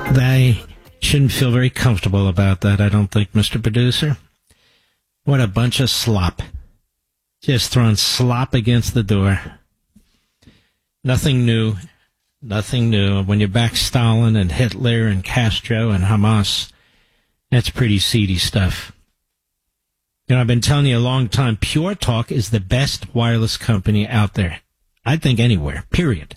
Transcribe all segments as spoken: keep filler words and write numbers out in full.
They shouldn't feel very comfortable about that, I don't think, Mister Producer. What a bunch of slop. Just throwing slop against the door. Nothing new. Nothing new. When you back Stalin and Hitler and Castro and Hamas, that's pretty seedy stuff. You know, I've been telling you a long time, Pure Talk is the best wireless company out there. I think anywhere, period.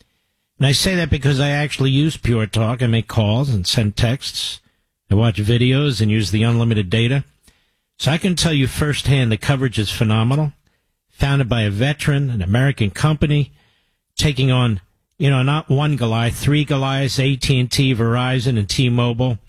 And I say that because I actually use Pure Talk. I make calls and send texts. I watch videos and use the unlimited data. So I can tell you firsthand the coverage is phenomenal. Founded by a veteran, an American company, taking on, you know, not one Goliath, three Goliaths, A T and T, Verizon, and T-Mobile.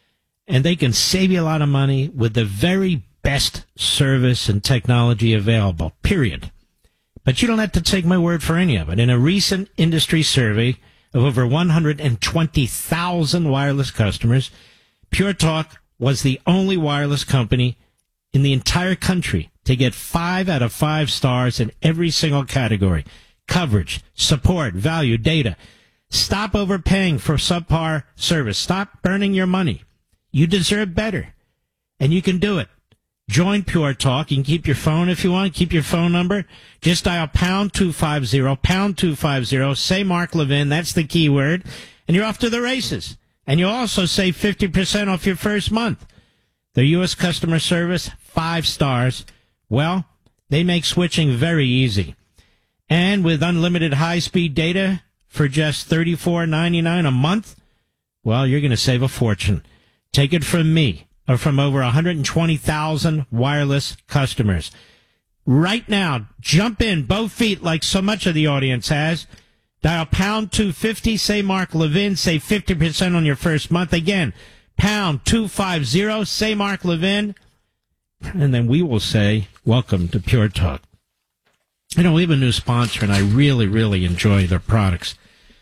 And they can save you a lot of money with the very best service and technology available, period. But you don't have to take my word for any of it. In a recent industry survey of over one hundred twenty thousand wireless customers, Pure Talk was the only wireless company in the entire country to get five out of five stars in every single category. Coverage, support, value, data. Stop overpaying for subpar service. Stop burning your money. You deserve better. And you can do it. Join Pure Talk. You can keep your phone if you want. Keep your phone number. Just dial pound two fifty, pound two fifty. Say Mark Levin. That's the keyword. And you're off to the races. And you'll also save fifty percent off your first month. Their U S customer service, five stars. Well, they make switching very easy. And with unlimited high-speed data for just thirty-four ninety-nine a month, well, you're going to save a fortune. Take it from me, or from over one hundred twenty thousand wireless customers. Right now, jump in, both feet, like so much of the audience has. Dial pound two fifty, say Mark Levin, save fifty percent on your first month. Again, pound two fifty, say Mark Levin, and then we will say, welcome to Pure Talk. You know, we have a new sponsor, and I really, really enjoy their products.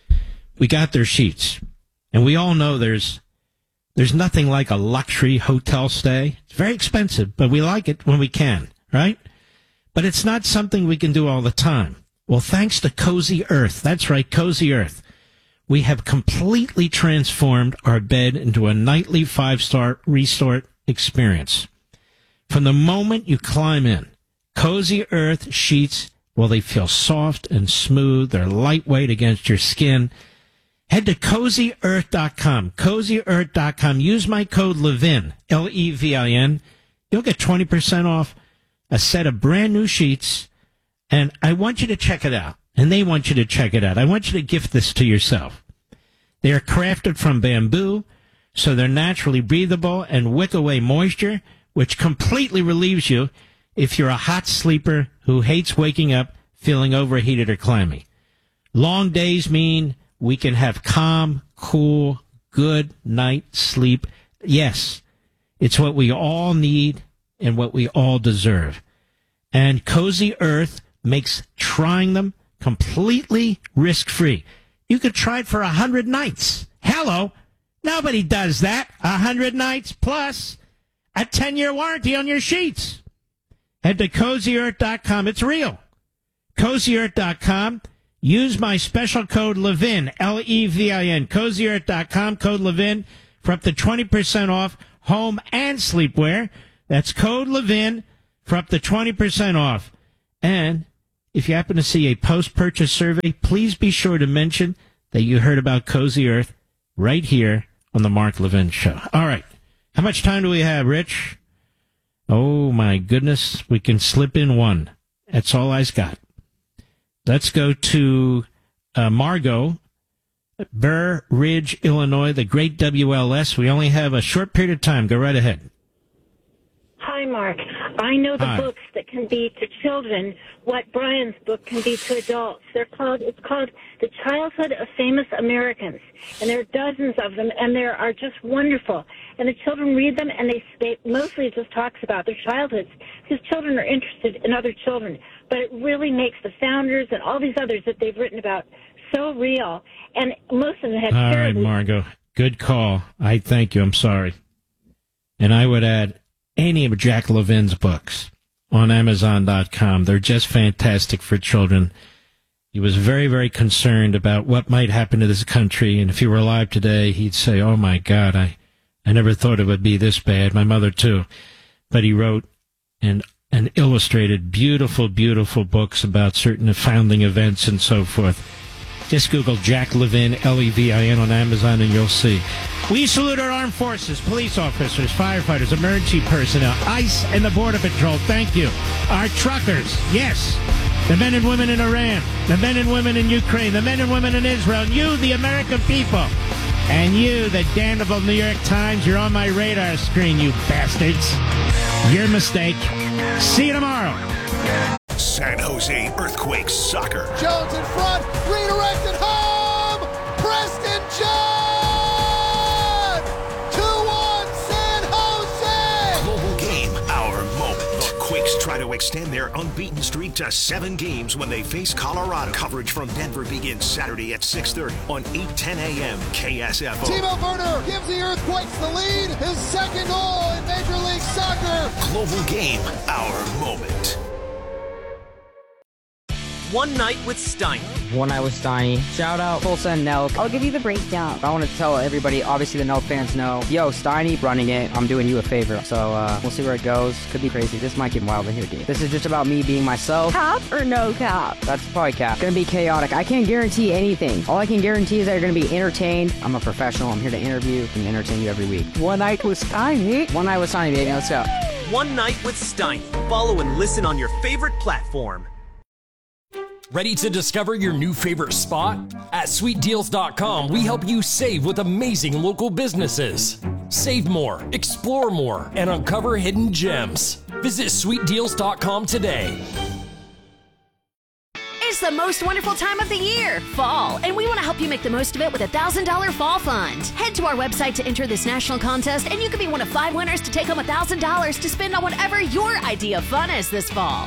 We got their sheets, and we all know there's there's nothing like a luxury hotel stay. It's very expensive, but we like it when we can, right? But it's not something we can do all the time. Well, thanks to Cozy Earth, that's right, Cozy Earth, we have completely transformed our bed into a nightly five-star resort experience. From the moment you climb in, Cozy Earth sheets, well, they feel soft and smooth. They're lightweight against your skin. Head to cozy earth dot com, cozy earth dot com. Use my code Levin, L E V I N. You'll get twenty percent off a set of brand new sheets. And I want you to check it out. And they want you to check it out. I want you to gift this to yourself. They are crafted from bamboo, so they're naturally breathable and wick away moisture, which completely relieves you if you're a hot sleeper who hates waking up feeling overheated or clammy. Long days mean we can have calm, cool, good night sleep. Yes, it's what we all need and what we all deserve. And Cozy Earth makes trying them completely risk-free. You could try it for a hundred nights. Hello. Nobody does that. A hundred nights plus a ten-year warranty on your sheets. Head to cozy earth dot com. It's real. cozy earth dot com. Use my special code Levin, L E V I N, cozy earth dot com, code Levin, for up to twenty percent off home and sleepwear. That's code Levin for up to twenty percent off. And if you happen to see a post-purchase survey, please be sure to mention that you heard about Cozy Earth right here on the Mark Levin Show. All right. How much time do we have, Rich? Oh, my goodness. We can slip in one. That's all I's got. Let's go to uh, Margot, Burr Ridge, Illinois, the great W L S. We only have a short period of time. Go right ahead. Hi, Mark. I know the Hi. books that can be to children what Brian's book can be to adults. They're called, it's called The Childhood of Famous Americans. And there are dozens of them, and they are just wonderful. And the children read them, and they, they mostly it just talks about their childhoods, because children are interested in other children. But it really makes the founders and all these others that they've written about so real. And most of them have All terribly... right, Margot. Good call. I thank you. I'm sorry. And I would add any of Jack Levin's books on amazon dot com. They're just fantastic for children. He was very, very concerned about what might happen to this country. And if he were alive today, he'd say, oh, my God, I, I never thought it would be this bad. My mother, too. But he wrote and, and illustrated beautiful, beautiful books about certain founding events and so forth. Just Google Jack Levin, L E V I N, on Amazon, and you'll see. We salute our armed forces, police officers, firefighters, emergency personnel, ICE, and the Border Patrol. Thank you. Our truckers, yes. The men and women in Iran, the men and women in Ukraine, the men and women in Israel, and you, the American people. And you, the damnable New York Times, you're on my radar screen, you bastards. Your mistake. See you tomorrow. San Jose Earthquakes soccer. Jones in front, redirected home! Preston John! two one San Jose! Global game, our moment. The Quakes try to extend their unbeaten streak to seven games when they face Colorado. Coverage from Denver begins Saturday at six thirty on eight ten a.m. K S F O. Timo Werner gives the Earthquakes the lead. His second goal in Major League Soccer. Global game, our moment. One Night with Steiny. One Night with Steiny. Shout out Tulsa and Nelk. I'll give you the breakdown. I want to tell everybody, obviously the Nelk fans know, yo, Steiny running it. I'm doing you a favor. So uh, we'll see where it goes. Could be crazy. This might get wild in here, dude. This is just about me being myself. Cap or no cap? That's probably cap. It's gonna be chaotic. I can't guarantee anything. All I can guarantee is that you're gonna be entertained. I'm a professional. I'm here to interview and entertain you every week. One Night with Steiny. One Night with Steiny, baby. Let's go. One Night with Steiny. Follow and listen on your favorite platform. Ready to discover your new favorite spot? At sweet deals dot com, we help you save with amazing local businesses. Save more, explore more, and uncover hidden gems. Visit sweet deals dot com today. It's the most wonderful time of the year, fall, and we want to help you make the most of it with a one thousand dollars Fall Fund. Head to our website to enter this national contest, and you could be one of five winners to take home one thousand dollars to spend on whatever your idea of fun is this fall.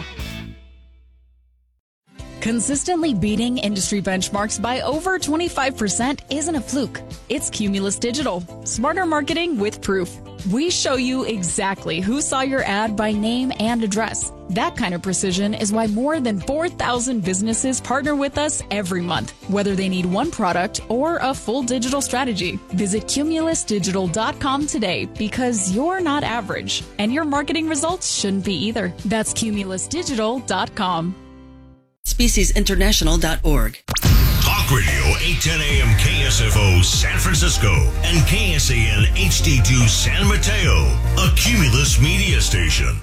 Consistently beating industry benchmarks by over twenty-five percent isn't a fluke. It's Cumulus Digital. Smarter marketing with proof. We show you exactly who saw your ad by name and address. That kind of precision is why more than four thousand businesses partner with us every month, whether they need one product or a full digital strategy. Visit cumulus digital dot com today because you're not average, and your marketing results shouldn't be either. That's cumulus digital dot com. species international dot org. Talk Radio eight ten a.m. K S F O San Francisco and K S A N H D two San Mateo, a Cumulus media station.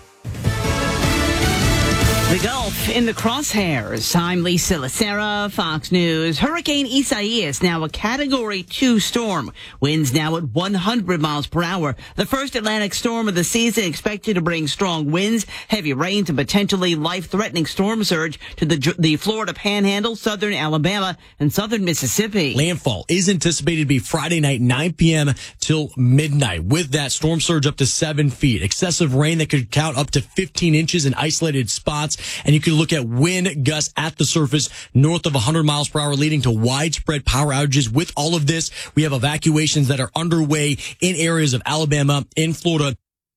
The Gulf in the crosshairs. I'm Lisa Lacera, Fox News. Hurricane Isaias, now a Category two storm. Winds now at one hundred miles per hour. The first Atlantic storm of the season, expected to bring strong winds, heavy rains, and potentially life-threatening storm surge to the, the Florida Panhandle, southern Alabama, and southern Mississippi. Landfall is anticipated to be Friday night, nine p.m. till midnight. With that, storm surge up to seven feet. Excessive rain that could count up to fifteen inches in isolated spots. And you can look at wind gusts at the surface north of one hundred miles per hour, leading to widespread power outages. With all of this, we have evacuations that are underway in areas of Alabama, in Florida.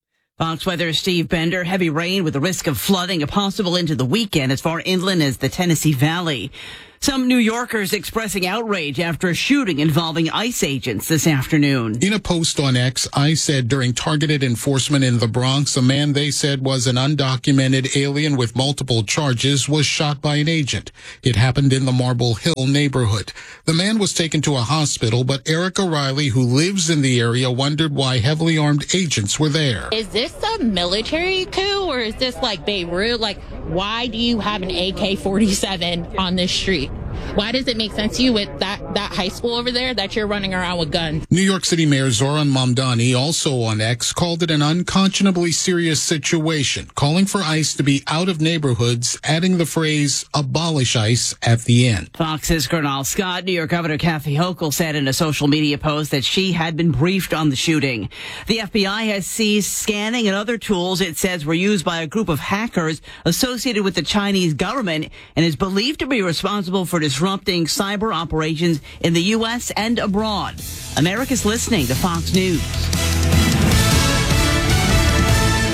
Fox Weather's Steve Bender. Heavy rain with the risk of flooding possible into the weekend as far inland as the Tennessee Valley. Some New Yorkers expressing outrage after a shooting involving ICE agents this afternoon. In a post on X, ICE said during targeted enforcement in the Bronx, a man they said was an undocumented alien with multiple charges was shot by an agent. It happened in the Marble Hill neighborhood. The man was taken to a hospital, but Erica Riley, who lives in the area, wondered why heavily armed agents were there. Is this a military coup or is this like Beirut? Like, why do you have an A K forty-seven on this street? Why does it make sense to you with that, that high school over there that you're running around with guns? New York City Mayor Zoran Mamdani, also on X, called it an unconscionably serious situation, calling for ICE to be out of neighborhoods, adding the phrase, abolish ICE at the end. Fox's Colonel Scott. New York Governor Kathy Hochul said in a social media post that she had been briefed on the shooting. The F B I has seized scanning and other tools it says were used by a group of hackers associated with the Chinese government and is believed to be responsible for disrupting cyber operations in the U S and abroad. America's listening to Fox News.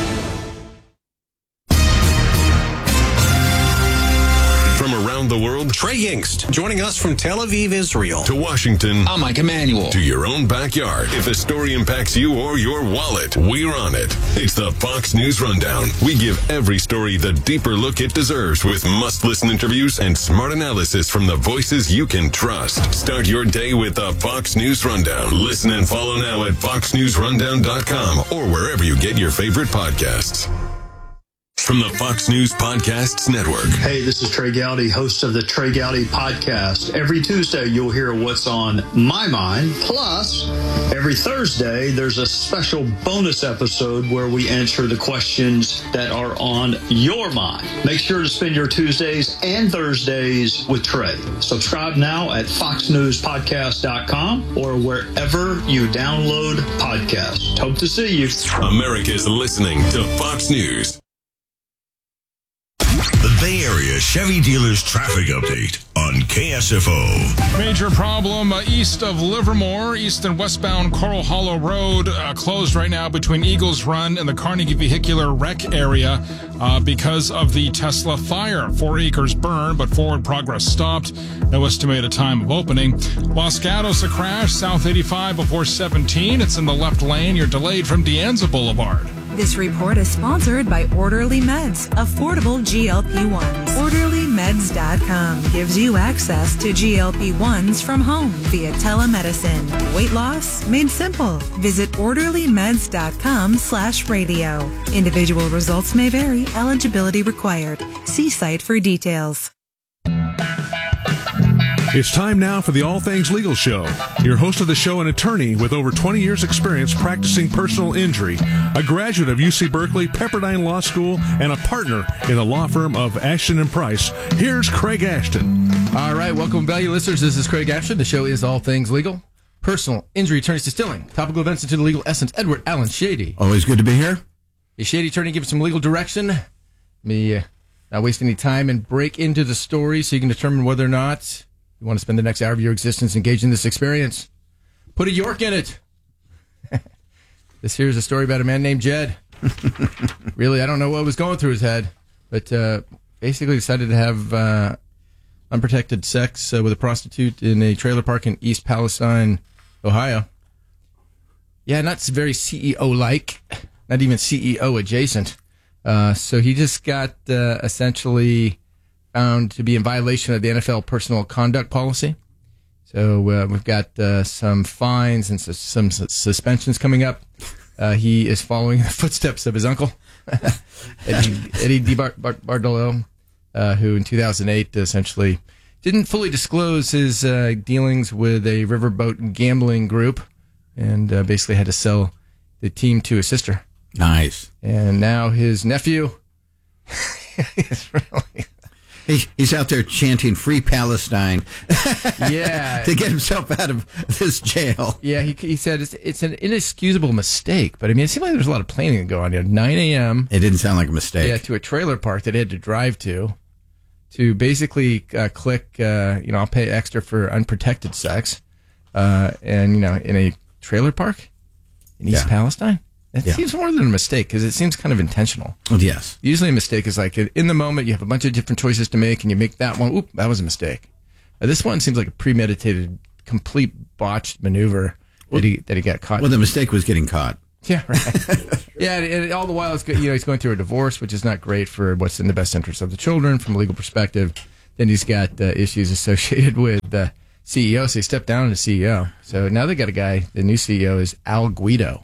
From around the world, Trey Yingst, joining us from Tel Aviv, Israel. To Washington. I'm Mike Emanuel. To your own backyard. If a story impacts you or your wallet, we're on it. It's the Fox News Rundown. We give every story the deeper look it deserves with must-listen interviews and smart analysis from the voices you can trust. Start your day with the Fox News Rundown. Listen and follow now at fox news rundown dot com or wherever you get your favorite podcasts. From the Fox News Podcasts Network. Hey, this is Trey Gowdy, host of the Trey Gowdy Podcast. Every Tuesday, you'll hear what's on my mind. Plus, every Thursday, there's a special bonus episode where we answer the questions that are on your mind. Make sure to spend your Tuesdays and Thursdays with Trey. Subscribe now at fox news podcast dot com or wherever you download podcasts. Hope to see you. America's listening to Fox News. The Bay Area Chevy Dealers Traffic Update on K S F O. Major problem uh, east of Livermore, east and westbound Coral Hollow Road, uh, closed right now between Eagles Run and the Carnegie Vehicular Wreck area uh, because of the Tesla fire. Four acres burned, but forward progress stopped. No estimated time of opening. Los Gatos, a crash, South eighty-five before seventeen. It's in the left lane. You're delayed from De Anza Boulevard. This report is sponsored by Orderly Meds, affordable G L P ones. orderly meds dot com gives you access to G L P ones from home via telemedicine. Weight loss made simple. Visit orderly meds dot com slash radio. Individual results may vary. Eligibility required. See site for details. It's time now for the All Things Legal Show. Your host of the show, an attorney with over twenty years experience practicing personal injury, a graduate of U C Berkeley, Pepperdine Law School, and a partner in the law firm of Ashton and Price. Here's Craig Ashton. All right, welcome, value listeners. This is Craig Ashton. The show is All Things Legal, personal injury attorneys distilling, topical events into the legal essence. Edward Allen Shady. Always good to be here. A Shady attorney gives some legal direction. Me uh, not waste any time and break into the story so you can determine whether or not you want to spend the next hour of your existence engaged in this experience. Put a York in it. This here's a story about a man named Jed. Really, I don't know what was going through his head, but uh, basically decided to have uh, unprotected sex uh, with a prostitute in a trailer park in East Palestine, Ohio. Yeah, not very C E O-like, not even C E O adjacent. Uh, so he just got uh, essentially found to be in violation of the N F L personal conduct policy. So uh, we've got uh, some fines and su- some su- suspensions coming up. Uh, he is following the footsteps of his uncle, Eddie, Eddie DeBartolo, uh, who in two thousand eight essentially didn't fully disclose his uh, dealings with a riverboat gambling group and uh, basically had to sell the team to his sister. Nice. And now his nephew is really... He, he's out there chanting "Free Palestine," yeah, to get himself out of this jail. Yeah, he, he said it's, it's an inexcusable mistake, but I mean, it seemed like there was a lot of planning to go on. You know, nine a.m. It didn't sound like a mistake. Yeah, to a trailer park that he had to drive to, to basically uh, click, uh, you know, I'll pay extra for unprotected sex, uh, and you know, in a trailer park in East Yeah. Palestine. It Yeah. seems more than a mistake because it seems kind of intentional. Yes. Usually a mistake is like in the moment you have a bunch of different choices to make and you make that one. Oop, that was a mistake. Uh, this one seems like a premeditated, complete botched maneuver that he that he got caught. Well, the mistake was getting caught. Yeah, right. yeah, and, and all the while it's go- you know he's going through a divorce, which is not great for what's in the best interest of the children from a legal perspective. Then he's got uh, issues associated with the C E O, so he stepped down as C E O. So now they got a guy. The new C E O is Al Guido.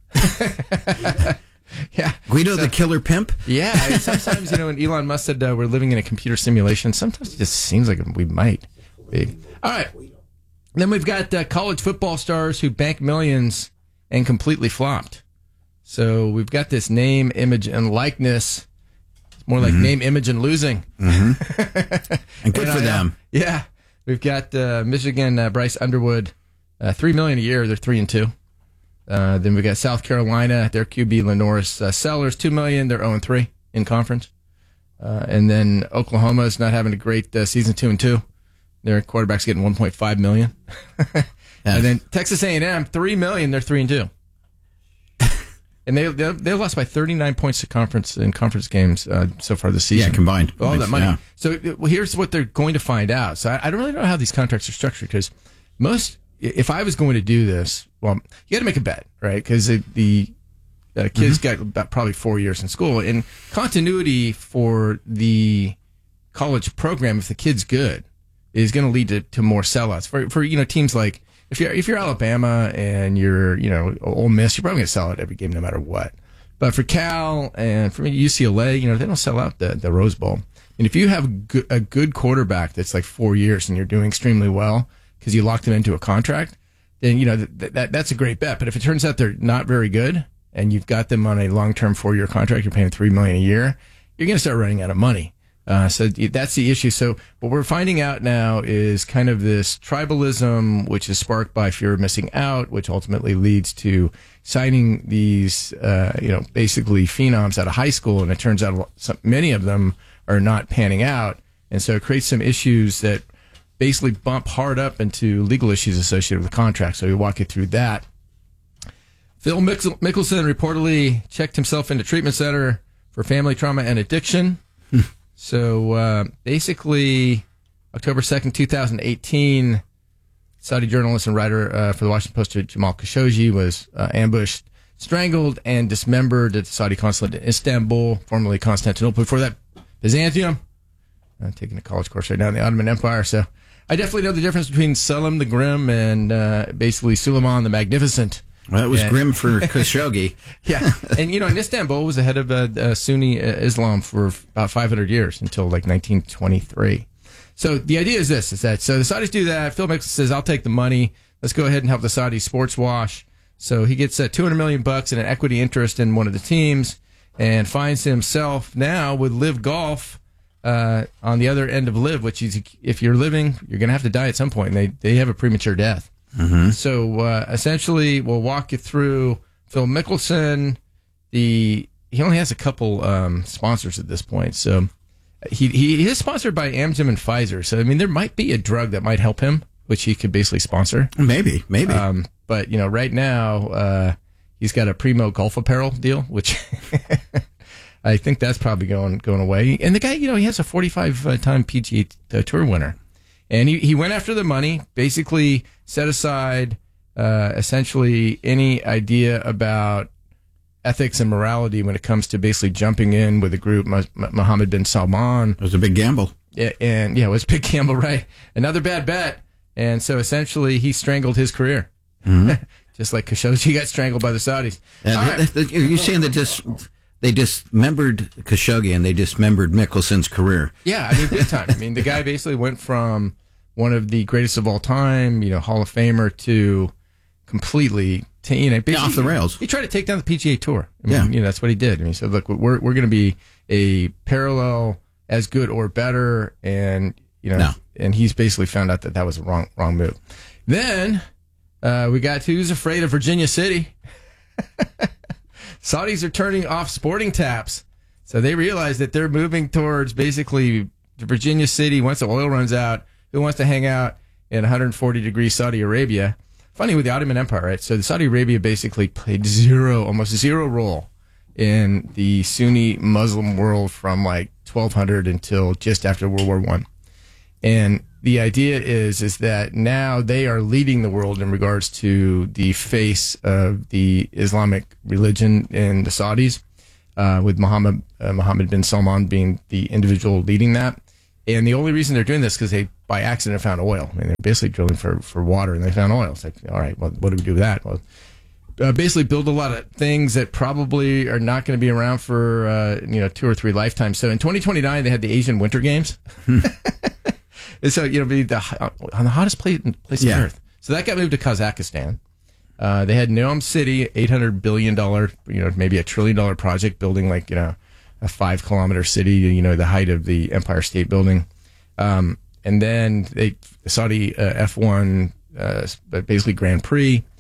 Yeah, Guido so, the killer pimp. Yeah, sometimes you know when Elon Musk said uh, we're living in a computer simulation, sometimes it just seems like we might be. All right, then we've got uh, college football stars who bank millions and completely flopped. So we've got this name, image, and likeness. It's more like Mm-hmm. name, image, and losing. Mm-hmm. And good And for I, uh, them. Yeah, we've got uh, Michigan, uh, Bryce Underwood, uh, three million a year. They're three and two. Uh, then we got South Carolina, their Q B Lenoris uh, Sellers, two million. They're zero and three in conference. Uh, and then Oklahoma is not having a great uh, season, two and two. Their quarterback's getting one point five million. And then Texas A and M, three million. They're three and two. And they they they lost by thirty-nine points to conference in conference games uh, so far this season. Yeah, combined. All that money. Yeah. So well, here's what they're going to find out. So I, I don't really know how these contracts are structured because most, if I was going to do this, well, you got to make a bet, right? Because the uh, kids mm-hmm. got about probably four years in school, and continuity for the college program, if the kid's good, is going to lead to, to more sellouts for for you know teams like. If you're if you're Alabama and you're you know Ole Miss, you're probably going to sell out every game no matter what. But for Cal and for U C L A, you know they don't sell out the, the Rose Bowl. And if you have a good, a good quarterback that's like four years and you're doing extremely well because you locked them into a contract, then you know that, that that's a great bet. But if it turns out they're not very good and you've got them on a long term four year contract, you're paying three million a year, you're going to start running out of money. Uh, so that's the issue. So what we're finding out now is kind of this tribalism, which is sparked by fear of missing out, which ultimately leads to signing these, uh, you know, basically phenoms out of high school. And it turns out some, many of them are not panning out. And so it creates some issues that basically bump hard up into legal issues associated with the contract. So we walk you through that. Phil Mickle- Mickelson reportedly checked himself into treatment center for family trauma and addiction. So uh, basically, October second, twenty eighteen, Saudi journalist and writer uh, for the Washington Post, Jamal Khashoggi, was uh, ambushed, strangled, and dismembered at the Saudi consulate in Istanbul, formerly Constantinople. Before that, Byzantium. I'm taking a college course right now in the Ottoman Empire. So I definitely know the difference between Selim the Grim and uh, basically Suleiman the Magnificent. Well, it was and, grim for Khashoggi. Yeah. And, you know, in Istanbul was the head of uh, uh, Sunni uh, Islam for about five hundred years until like nineteen twenty-three. So the idea is this, is that, so the Saudis do that. Phil Mickelson says, I'll take the money. Let's go ahead and help the Saudis sports wash. So he gets uh, two hundred million bucks in an equity interest in one of the teams and finds himself now with Live Golf uh, on the other end of Live, which is, if you're living, you're going to have to die at some point. And they, they have a premature death. Mm-hmm. So uh, essentially, we'll walk you through Phil Mickelson. The he only has a couple um, sponsors at this point. So he he is sponsored by Amgen and Pfizer. So I mean, there might be a drug that might help him, which he could basically sponsor. Maybe, maybe. Um, but you know, right now uh, he's got a Primo golf apparel deal, which I think that's probably going going away. And the guy, you know, he has a forty-five time P G A Tour winner. And he, he went after the money, basically set aside uh, essentially any idea about ethics and morality when it comes to basically jumping in with a group, Mohammed bin Salman. It was a big gamble. Yeah, and yeah, it was a big gamble, right? Another bad bet. And so essentially he strangled his career. Mm-hmm. Just like Khashoggi got strangled by the Saudis. Uh, right. You're saying that just... They dismembered Khashoggi and they dismembered Mickelson's career. Yeah, I mean, big time. I mean, the guy basically went from one of the greatest of all time, you know, Hall of Famer, to completely, to, you know, basically off the rails. He tried to take down the P G A Tour. I mean, yeah, you know, that's what he did. I mean, he said, "Look, we're we're going to be a parallel, as good or better," and you know, no. and he's basically found out that that was a wrong wrong move. Then uh, we got Who's Afraid of Virginia City. Saudis are turning off sporting taps. So they realize that they're moving towards basically Virginia City. Once the oil runs out, who wants to hang out in one hundred forty degree Saudi Arabia? Funny with the Ottoman Empire, right? So the Saudi Arabia basically played zero, almost zero role in the Sunni Muslim world from like twelve hundred until just after World War One. And the idea is, is that now they are leading the world in regards to the face of the Islamic religion in the Saudis, uh, with Muhammad, uh, Mohammed bin Salman being the individual leading that. And the only reason they're doing this is because they, by accident, found oil. I mean, they're basically drilling for, for water, and they found oil. It's like, all right, well, what do we do with that? Well, uh, basically build a lot of things that probably are not going to be around for, uh, you know, two or three lifetimes. So in twenty twenty-nine, they had the Asian Winter Games. And so, you know, be the on the hottest place, place yeah. on earth. So that got moved to Kazakhstan. Uh, they had Neom City, eight hundred billion dollars, you know, maybe a trillion dollar project, building like, you know, a five kilometer city, you know, the height of the Empire State Building. Um, and then they, Saudi uh, F one, uh, basically Grand Prix.